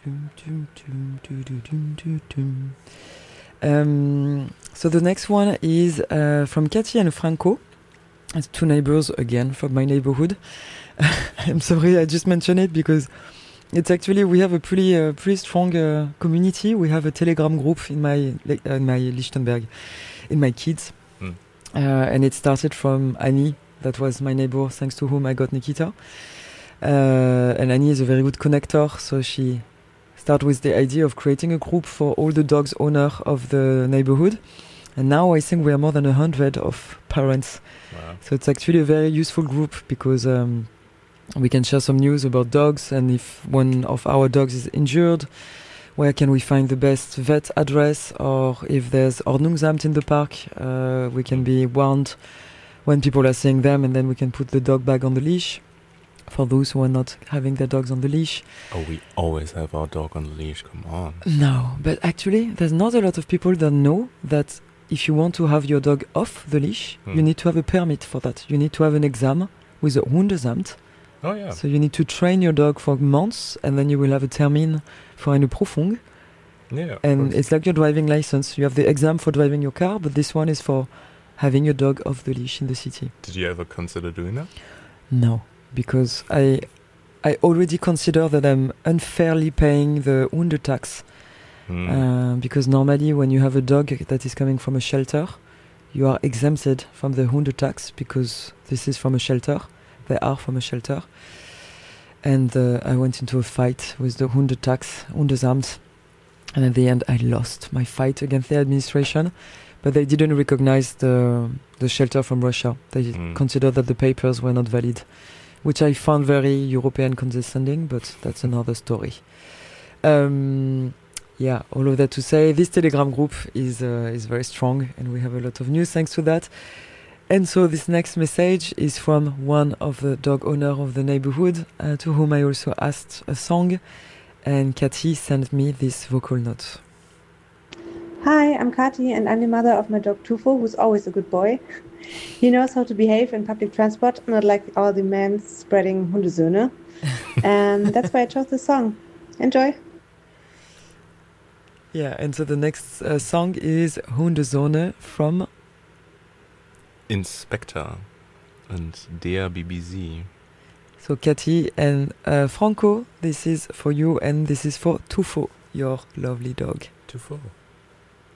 So the next one is from Cathy and Franco. It's two neighbors again from my neighborhood. I'm sorry, I just mentioned it because it's actually we have a pretty strong community. We have a Telegram group in my Lichtenberg, in my kids, and it started from Annie. That was my neighbor, thanks to whom I got Nikita. And Annie is a very good connector, so she started with the idea of creating a group for all the dogs owner of the neighborhood. And now I think we are more than 100 of parents. Wow. So it's actually a very useful group because we can share some news about dogs, and if one of our dogs is injured, where can we find the best vet address, or if there's Ordnungsamt in the park, we can be warned when people are seeing them, and then we can put the dog back on the leash for those who are not having their dogs on the leash. Oh, we always have our dog on the leash, come on. No, but actually there's not a lot of people that know that if you want to have your dog off the leash, you need to have a permit for that. You need to have an exam with a Hundesamt. Oh, yeah. So you need to train your dog for months, and then you will have a termin for eine Prüfung. Yeah. And it's like your driving license. You have the exam for driving your car, but this one is for having your dog off the leash in the city. Did you ever consider doing that? No, because I already consider that I'm unfairly paying the Hundetax. Because normally when you have a dog that is coming from a shelter, you are exempted from the Hundetax because this is from a shelter. They are from a shelter. And I went into a fight with the Hundesamt. And at the end I lost my fight against the administration. But they didn't recognize the shelter from Russia. They considered that the papers were not valid, which I found very European condescending, but that's another story. Yeah, all of that to say, this Telegram group is very strong, and we have a lot of news thanks to that. And so this next message is from one of the dog owner of the neighborhood, to whom I also asked a song, and Cathy sent me this vocal note. Hi, I'm Kati, and I'm the mother of my dog Tufo, who's always a good boy. He knows how to behave in public transport, not like all the men spreading Hundesöhne. And that's why I chose this song. Enjoy! Yeah, and so the next song is Hundesöhne from Inspector and Der BBC. So Cathy and Franco, this is for you, and this is for Tufo, your lovely dog. Tufo.